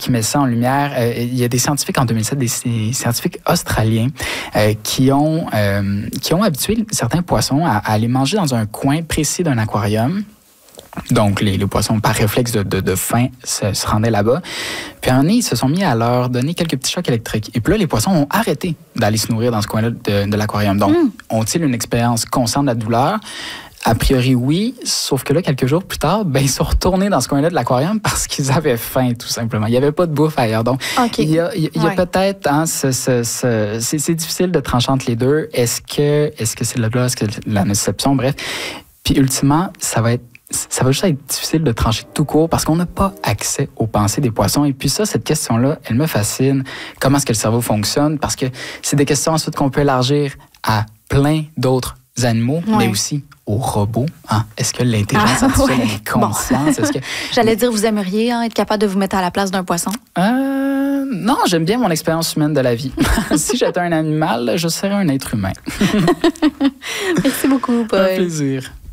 qui met ça en lumière. Il y a des scientifiques en 2007, des scientifiques australiens qui ont habitué certains poissons à aller manger dans un coin précis d'un aquarium. Donc, les poissons, par réflexe de faim, se rendaient là-bas. Puis, à un moment donné, ils se sont mis à leur donner quelques petits chocs électriques. Et puis là, les poissons ont arrêté d'aller se nourrir dans ce coin-là de l'aquarium. Donc, ont-ils une expérience consciente de la douleur? A priori, oui. Sauf que là, quelques jours plus tard, ils sont retournés dans ce coin-là de l'aquarium parce qu'ils avaient faim, tout simplement. Il n'y avait pas de bouffe ailleurs. Donc, il y a peut-être... Hein, c'est difficile de trancher entre les deux. Est-ce que c'est de la douleur? Est-ce que c'est de la nociception? Bref. Puis, ultimement, ça va juste être difficile de trancher tout court parce qu'on n'a pas accès aux pensées des poissons. Et puis ça, cette question-là, elle me fascine. Comment est-ce que le cerveau fonctionne? Parce que c'est des questions ensuite qu'on peut élargir à plein d'autres animaux, mais aussi aux robots. Hein? Est-ce que l'intelligence artificielle est consciente? Est-ce que... J'allais dire, vous aimeriez être capable de vous mettre à la place d'un poisson? Non, j'aime bien mon expérience humaine de la vie. Si j'étais un animal, je serais un être humain. Merci beaucoup, Paul. Un plaisir.